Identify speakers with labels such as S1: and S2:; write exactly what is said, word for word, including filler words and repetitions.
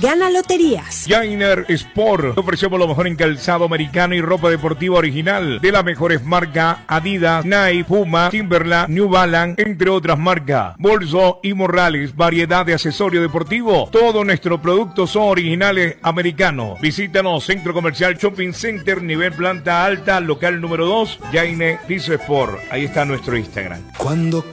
S1: Gana Loterías.
S2: Jainer Sport. Ofrecemos lo mejor en calzado americano y ropa deportiva original de las mejores marcas Adidas, Nike, Puma, Timberland, New Balance, entre otras marcas. Bolso y morrales, variedad de accesorio deportivo. Todos nuestros productos son originales americanos. Visítanos, Centro Comercial Shopping Center, nivel planta alta, local número dos, Jainer Piso Sport. Ahí está nuestro Instagram.
S3: Cuando